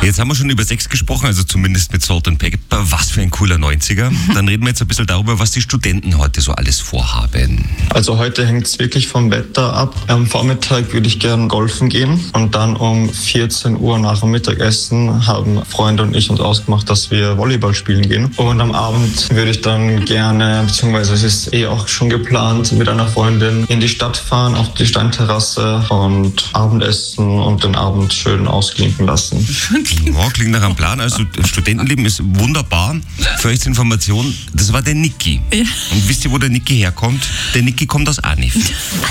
Jetzt haben wir schon über Sex gesprochen, also zumindest mit Salt and Pepper. Was für ein cooler 90er. Dann reden wir jetzt ein bisschen darüber, was die Studenten heute so alles vorhaben. Also heute hängt es wirklich vom Wetter ab. Am Vormittag würde ich gern golfen gehen und dann um 14 Uhr nach dem Mittagessen haben Freunde und ich uns ausgemacht, dass wir Volleyball spielen gehen. Und am Abend würde ich dann gerne, beziehungsweise es ist auch schon geplant, mit einer Freundin in die Stadt fahren, auf die Steinterrasse und Abendessen und den Abend schön ausklinken lassen. Ja, klingt nach einem Plan. Also Studentenleben ist wunderbar. Für euch zur Information, das war der Niki. Ja. Und wisst ihr, wo der Niki herkommt? Der Niki kommt aus Anif.